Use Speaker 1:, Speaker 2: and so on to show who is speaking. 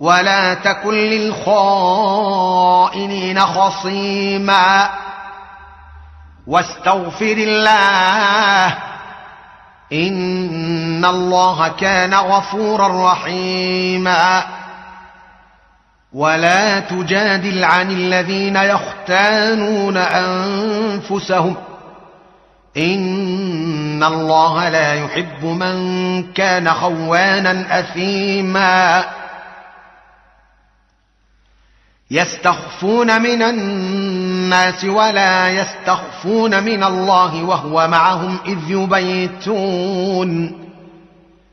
Speaker 1: ولا تكن للخائنين خصيما واستغفر الله إن الله كان غفورا رحيما ولا تجادل عن الذين يختانون أنفسهم إن الله لا يحب من كان خوانا أثيما يستخفون من الناس ولا يستخفون من الله وهو معهم إذ يبيتون